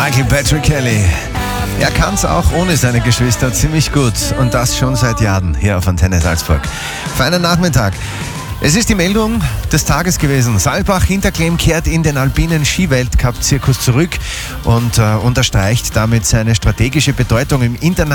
Michael Patrick Kelly. Er kann es auch ohne seine Geschwister ziemlich gut und das schon seit Jahren hier auf Antenne Salzburg. Feinen Nachmittag. Es ist die Meldung des Tages gewesen. Saalbach-Hinterklemm kehrt in den alpinen Skiweltcup-Zirkus zurück und unterstreicht damit seine strategische Bedeutung im internationalen